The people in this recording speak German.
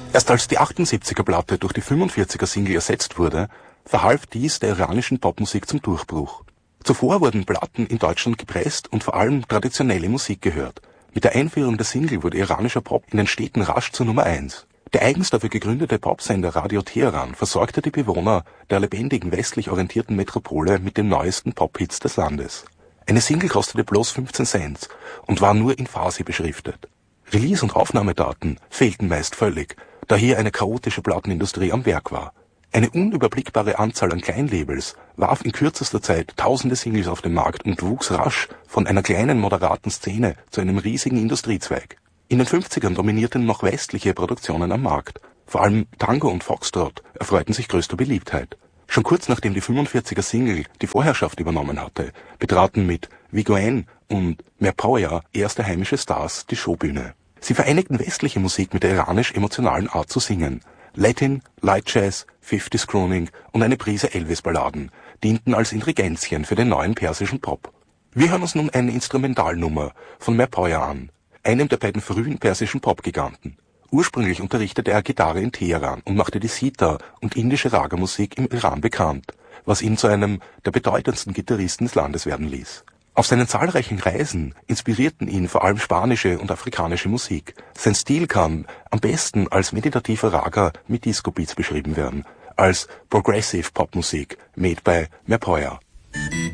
Erst als die 78er-Platte durch die 45er-Single ersetzt wurde, verhalf dies der iranischen Popmusik zum Durchbruch. Zuvor wurden Platten in Deutschland gepresst und vor allem traditionelle Musik gehört. Mit der Einführung der Single wurde iranischer Pop in den Städten rasch zur Nummer 1. Der eigens dafür gegründete Popsender Radio Teheran versorgte die Bewohner der lebendigen westlich orientierten Metropole mit den neuesten Pop-Hits des Landes. Eine Single kostete bloß 15 Cent und war nur in Farsi beschriftet. Release- und Aufnahmedaten fehlten meist völlig, da hier eine chaotische Plattenindustrie am Werk war. Eine unüberblickbare Anzahl an Kleinlabels warf in kürzester Zeit tausende Singles auf den Markt und wuchs rasch von einer kleinen, moderaten Szene zu einem riesigen Industriezweig. In den 50ern dominierten noch westliche Produktionen am Markt. Vor allem Tango und Foxtrot erfreuten sich größter Beliebtheit. Schon kurz nachdem die 45er-Single die Vorherrschaft übernommen hatte, betraten mit Vigo N und Merpoya erste heimische Stars die Showbühne. Sie vereinigten westliche Musik mit der iranisch-emotionalen Art zu singen. Latin, Light Jazz, 50s Crooning und eine Prise Elvis-Balladen dienten als Ingredienzien für den neuen persischen Pop. Wir hören uns nun eine Instrumentalnummer von Merpoya an, einem der beiden frühen persischen Pop-Giganten. Ursprünglich unterrichtete er Gitarre in Teheran und machte die Sitar und indische Raga-Musik im Iran bekannt, was ihn zu einem der bedeutendsten Gitarristen des Landes werden ließ. Auf seinen zahlreichen Reisen inspirierten ihn vor allem spanische und afrikanische Musik. Sein Stil kann am besten als meditativer Raga mit Disco-Beats beschrieben werden, als Progressive Popmusik made by Merpoya.